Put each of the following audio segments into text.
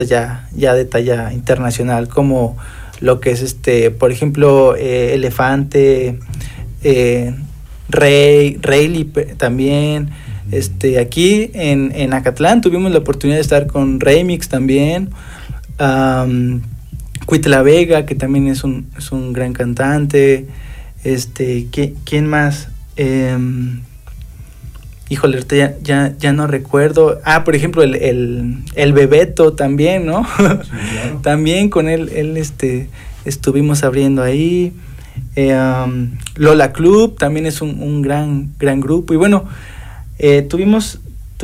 ya de talla internacional, como lo que es por ejemplo, Elefante, Rayleigh también. Aquí en Acatlán tuvimos la oportunidad de estar con Remix también, Cuitla Vega, que también es un gran cantante. ¿Quién más? Híjole, ahorita ya no recuerdo. Por ejemplo, el Bebeto también, ¿no? Sí, claro. También con él estuvimos abriendo ahí. Lola Club también es un gran grupo. Y bueno, tuvimos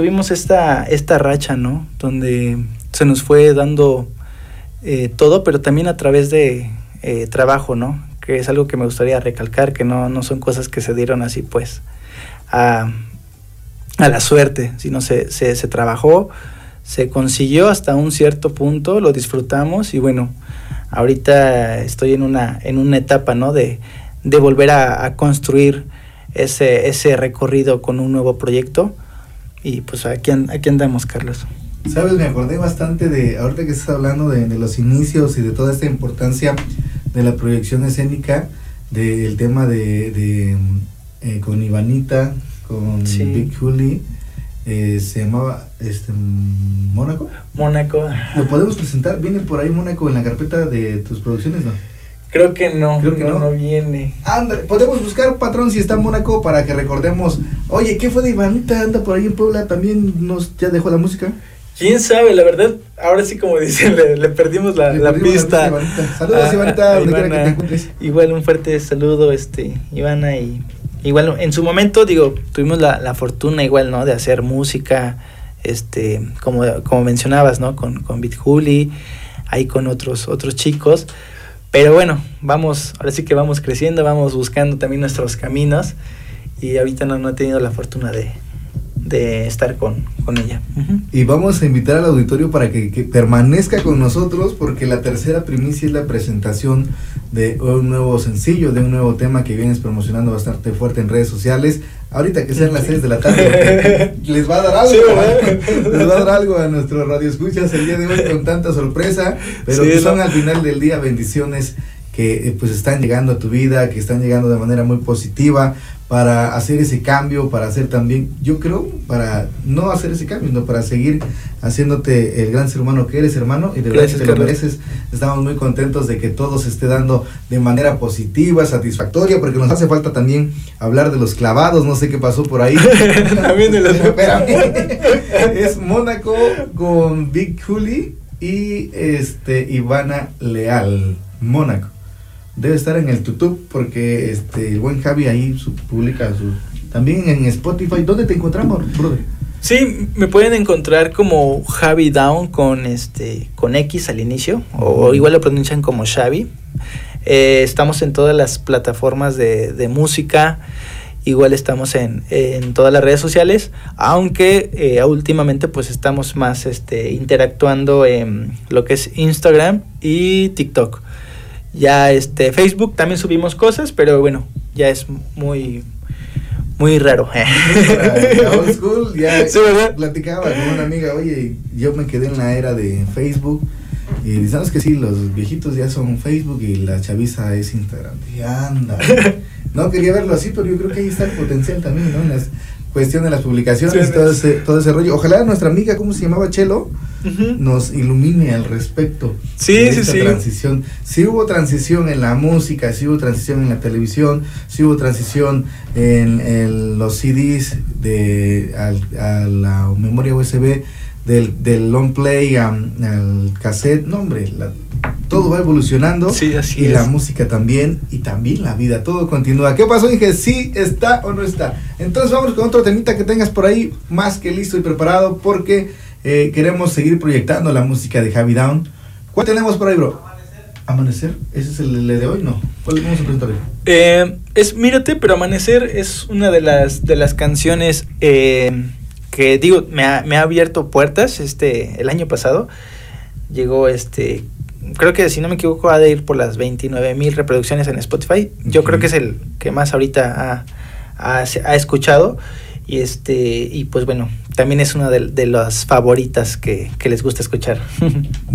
esta racha, ¿no? Donde se nos fue dando todo, pero también a través de trabajo, ¿no? Que es algo que me gustaría recalcar, que no son cosas que se dieron así, pues, a la suerte, sino se trabajó, se consiguió hasta un cierto punto, lo disfrutamos y bueno, ahorita estoy en una etapa, ¿no? de volver a construir ese recorrido con un nuevo proyecto y pues aquí andamos, Carlos. Sabes, me acordé bastante de, ahorita que estás hablando de los inicios y de toda esta importancia de la proyección escénica, del tema de con Ivanita, con sí. Big Huli, se llamaba Mónaco. ¿Lo podemos presentar? ¿Viene por ahí Mónaco en la carpeta de tus producciones, no? Creo que no viene. Anda, podemos buscar, patrón, si está en Mónaco para que recordemos. Oye, ¿qué fue de Ivanita? Anda por ahí en Puebla, también ya dejó la música. ¿Quién sabe? La verdad, ahora sí, como dicen, le perdimos la pista. Saludos, Ivanita, donde quiera que te encuentres. Igual un fuerte saludo, Ivana, y igual en su momento, tuvimos la fortuna igual, ¿no? De hacer música, como mencionabas, ¿no? Con Big Huli, ahí con otros chicos. Pero bueno, ahora sí que vamos creciendo, vamos buscando también nuestros caminos. Y ahorita no he tenido la fortuna de estar con ella. Uh-huh. Y vamos a invitar al auditorio para que permanezca con nosotros, porque la tercera primicia es la presentación de un nuevo sencillo, de un nuevo tema que vienes promocionando bastante fuerte en redes sociales. Ahorita que sean las 6 de la tarde, les va a dar algo, sí, les va a dar algo a nuestro radio escuchas el día de hoy con tanta sorpresa, pero sí, que son al final del día bendiciones que pues están llegando a tu vida, que están llegando de manera muy positiva, para hacer ese cambio, para hacer también, yo creo, para no hacer ese cambio, sino para seguir haciéndote el gran ser humano que eres, hermano, y de verdad que te lo mereces. Estamos muy contentos de que todo se esté dando de manera positiva, satisfactoria, porque nos hace falta también hablar de los clavados, no sé qué pasó por ahí. También de los es Mónaco con Big Huli y Ivana Leal, Mónaco. Debe estar en el YouTube porque el buen Javi ahí publica también en Spotify. ¿Dónde te encontramos, brother? Sí, me pueden encontrar como Javi Down con X al inicio, o igual lo pronuncian como Xavi. Estamos en todas las plataformas de música, igual estamos en todas las redes sociales, aunque últimamente pues estamos más interactuando en lo que es Instagram y TikTok. Ya Facebook también subimos cosas, pero bueno, ya es muy raro. Old school, ya sí, platicaba con una amiga, oye, yo me quedé en la era de Facebook y sabes que sí, los viejitos ya son Facebook y la chaviza es Instagram. Y anda, no quería verlo así, pero yo creo que ahí está el potencial también, ¿no? En las cuestión de las publicaciones, sí, todo ese rollo. Ojalá nuestra amiga, ¿cómo se llamaba? Chelo, nos ilumine al respecto de esta transición. Sí hubo transición en la música, sí hubo transición en la televisión, sí hubo transición en los CDs a la memoria USB, del long play al cassette. No, hombre, todo va evolucionando, sí, así y es. La música también, y también la vida, todo continúa. ¿Qué pasó, Inge? ¿Sí está o no está? Entonces vamos con otro temita que tengas por ahí más que listo y preparado, porque queremos seguir proyectando la música de Javi Down. ¿Cuál tenemos por ahí, bro? ¿Amanecer? ¿Ese es el de hoy? No. ¿Cuál vamos a presentar hoy? Es Mírate, pero Amanecer es una de las canciones que digo, me ha abierto puertas. El año pasado llegó creo que si no me equivoco ha de ir por las 29,000 reproducciones en Spotify. Yo creo que es el que más ahorita ha escuchado, y pues bueno, también es una de las favoritas que les gusta escuchar.